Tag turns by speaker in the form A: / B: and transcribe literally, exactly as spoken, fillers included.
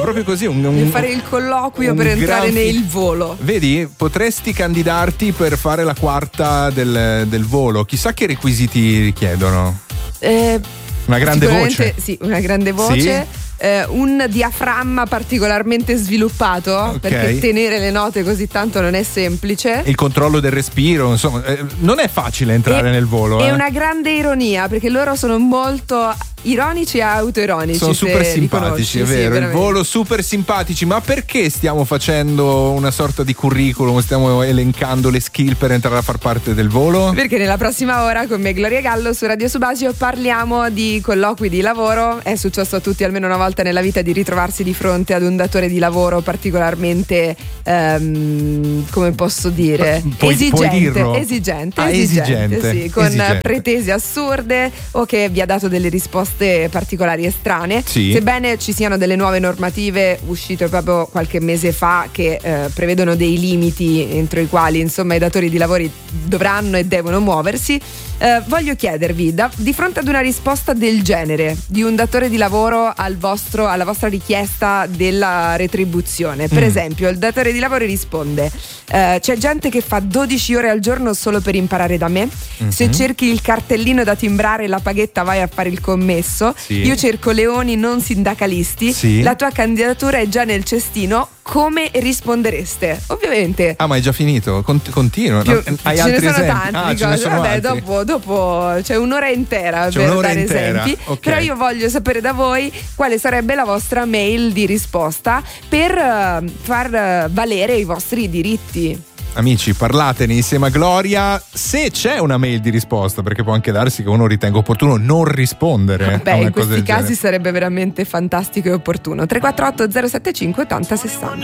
A: proprio così. Un, un,
B: Devi fare il colloquio per entrare
A: gran...
B: nel volo.
A: Vedi, potresti candidarti per fare la quarta del, del volo. Chissà che requisiti richiedono.
B: Eh,
A: una grande voce.
B: Sì, una grande voce. Sì. Eh, un diaframma particolarmente sviluppato, okay. Perché tenere le note così tanto non è semplice.
A: Il controllo del respiro, insomma, eh, non è facile entrare
B: e,
A: nel volo.
B: È
A: eh.
B: una grande ironia, perché loro sono molto ironici e autoironici.
A: Sono super simpatici, è vero. Sì, il volo super simpatici. Ma perché stiamo facendo una sorta di curriculum? Stiamo elencando le skill per entrare a far parte del volo?
B: Perché nella prossima ora con me Gloria Gallo su Radio Subasio parliamo di colloqui di lavoro. È successo a tutti almeno una volta nella vita di ritrovarsi di fronte ad un datore di lavoro particolarmente um, come posso dire
A: puoi,
B: esigente,
A: puoi dirlo?
B: esigente,
A: ah,
B: esigente,
A: esigente
B: sì, con
A: esigente.
B: pretese assurde o che vi ha dato delle risposte particolari e strane.
A: Sì.
B: Sebbene ci siano delle nuove normative uscite proprio qualche mese fa che eh, prevedono dei limiti entro i quali insomma i datori di lavori dovranno e devono muoversi, eh, voglio chiedervi da, di fronte ad una risposta del genere di un datore di lavoro al vostro, alla vostra richiesta della retribuzione, per mm. esempio il datore di lavoro risponde eh, c'è gente che fa dodici ore al giorno solo per imparare da me, mm-hmm. se cerchi il cartellino da timbrare la paghetta vai a fare il commesso. Sì. Io cerco leoni non sindacalisti. Sì. La tua candidatura è già nel cestino. Come rispondereste? Ovviamente.
A: Ah, ma è già finito? Cont- continua.
B: Più,
A: Hai
B: ce
A: altri
B: ne sono
A: esempi?
B: tanti
A: ah,
B: di
A: ce ne
B: cose.
A: sono
B: Vabbè,
A: altri.
B: dopo, dopo c'è un'ora intera
A: c'è
B: per
A: un'ora
B: dare
A: intera.
B: esempi.
A: Okay.
B: Però io voglio sapere da voi quale sarebbe la vostra mail di risposta per uh, far uh, valere i vostri diritti.
A: Amici, parlatene insieme a Gloria se c'è una mail di risposta, perché può anche darsi che uno ritenga opportuno non rispondere.
B: Beh,
A: a una
B: in
A: cosa
B: questi casi
A: genere.
B: sarebbe veramente fantastico e opportuno. tre quattro otto zero sette cinque otto zero sei zero.